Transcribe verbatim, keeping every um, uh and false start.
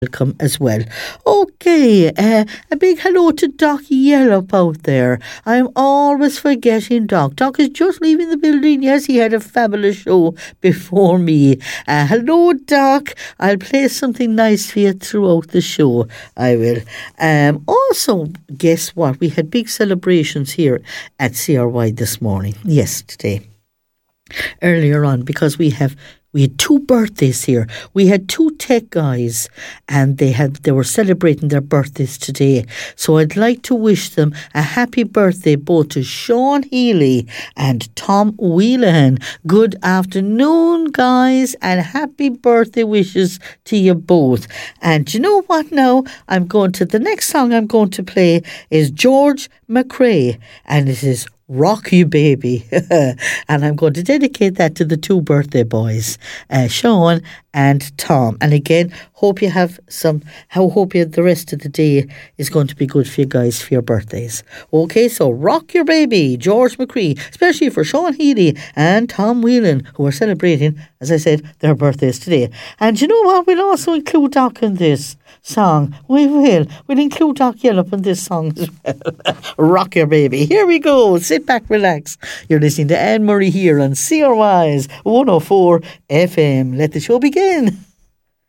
welcome as well. Okay, uh, a big hello to Doc Yellop out there. I'm always forgetting Doc. Doc is just leaving the building. Yes, he had a fabulous show before me. Uh, hello, Doc. I'll play something nice for you throughout the show. I will. Um, also, guess what? We had big celebrations here at C R Y this morning. Yesterday. Earlier on, because we have we had two birthdays here. We had two tech guys, and they had they were celebrating their birthdays today. So I'd like to wish them a happy birthday both to Sean Healy and Tom Whelan. Good afternoon, guys, and happy birthday wishes to you both. And you know what? Now I'm going to the next song I'm going to play is George McRae, and it is Rock You Baby. And I'm going to dedicate that to the two birthday boys, uh, Sean and Tom. And again, hope you have some, how hope you the rest of the day is going to be good for you guys for your birthdays. Okay, so Rock Your Baby, George McRae, especially for Sean Healy and Tom Whelan, who are celebrating, as I said, their birthdays today. And you know what? We'll also include Doc in this song. We will. We'll include Doc Yellop in this song as well. Rock Your Baby. Here we go. Sit back, relax. You're listening to Anne Murray here on C R Y's one oh four F M. Let the show begin.